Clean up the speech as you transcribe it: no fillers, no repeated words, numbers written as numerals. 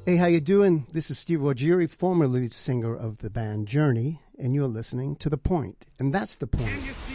Hey, how you doing? This is Steve Rogeri, former lead singer of the band Journey, and you're listening to The Point. And that's the point.